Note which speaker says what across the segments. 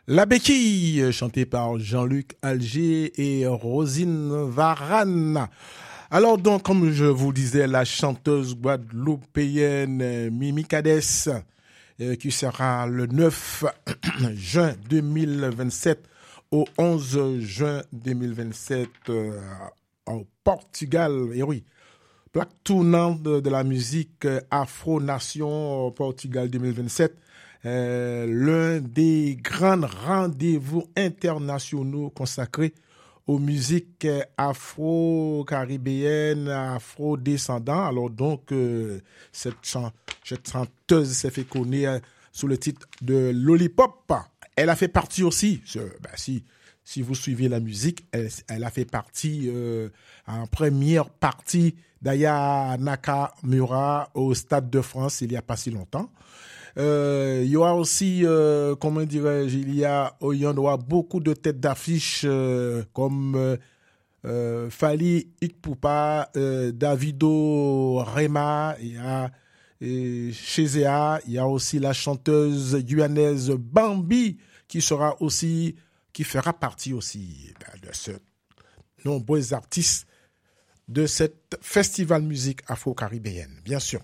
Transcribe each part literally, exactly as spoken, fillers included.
Speaker 1: La béquille, chantée par Jean-Luc Alger et Rosine Varane. Alors donc, comme je vous disais, la chanteuse guadeloupéenne Mimi Kadès, euh, qui sera le neuf juin deux mille vingt-sept au onze juin deux mille vingt-sept euh, au Portugal. Et oui, plaque tournante de, de la musique Afro Nation au Portugal deux mille vingt-sept. Euh, l'un des grands rendez-vous internationaux consacrés aux musiques afro-caribéennes, afro-descendants. Alors donc, euh, cette, chan- cette chanteuse s'est fait connaître sous le titre de Lollipop. Elle a fait partie aussi, ce, ben si, si vous suivez la musique, elle, elle a fait partie euh, en première partie d'Aya Nakamura au Stade de France il n'y a pas si longtemps. Euh, il y aura aussi, euh, comment dirais-je, il y a, il y en aura beaucoup de têtes d'affiche euh, comme euh, euh, Fally Ipupa, euh, Davido Rema, il y a et Chezea, il y a aussi la chanteuse guyanaise Bambi qui sera aussi, qui fera partie aussi de ce nombreux artistes de cette festival musique afro-caribéenne, bien sûr.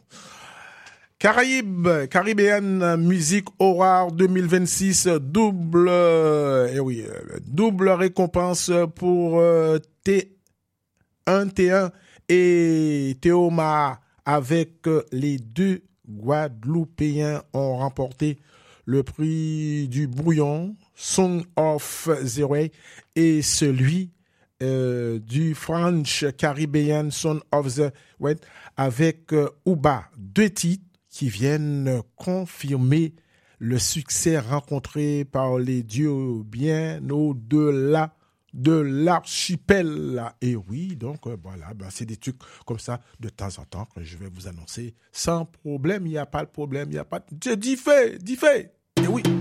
Speaker 1: Caraïbes, Caribbean Music Award deux mille vingt-six, double, euh, eh oui, euh, double récompense pour euh, T un T un et Théoma avec euh, les deux Guadeloupéens ont remporté le prix du brouillon, Song of the Way, et celui euh, du French Caribbean Song of the Way avec euh, Uba, deux titres qui viennent confirmer le succès rencontré par les dieux bien au-delà de l'archipel. Et oui, donc euh, voilà, ben, c'est des trucs comme ça de temps en temps que je vais vous annoncer sans problème. Il n'y a pas de problème, il n'y a pas de... Dis fait, dis fait. Et oui.